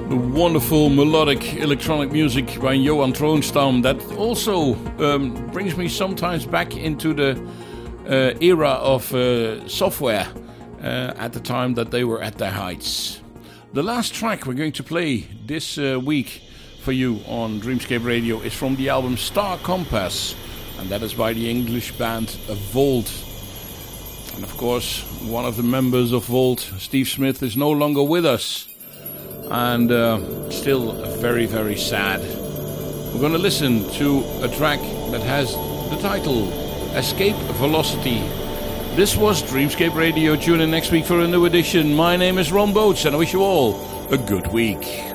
Wonderful melodic electronic music by Johan Troonstam that also brings me sometimes back into the era of software at the time that they were at their heights. The last track we're going to play this week for you on Dreamscape Radio is from the album Star Compass, and that is by the English band Volt. And of course, one of the members of Volt, Steve Smith, is no longer with us. And still very, very sad. We're going to listen to a track that has the title Escape Velocity. This was Dreamscape Radio. Tune in next week for a new edition. My name is Ron Boats and I wish you all a good week.